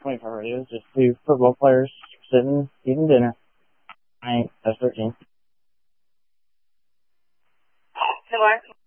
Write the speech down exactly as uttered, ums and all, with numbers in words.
twenty-four radios, just two football players sitting eating dinner. I ain't, that's thirteen. Hey, Mark.